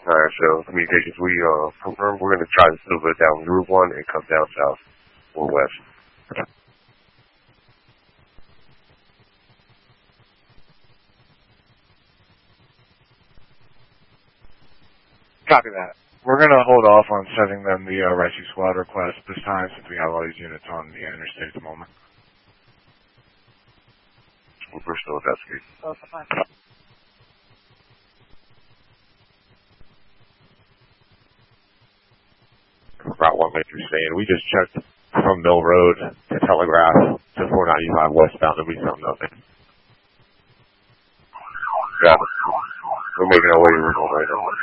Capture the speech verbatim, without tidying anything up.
Alright, so communications, we uh, confirm we're going to try to silver it down Route one and come down south or west. Copy that. We're going to hold off on sending them the uh, rescue squad request this time since we have all these units on the interstate at the moment. We're still investigating. Route one Major saying, we just checked from Mill Road to Telegraph to four ninety-five westbound and we found nothing. Got it. We're making our way to Route one right now.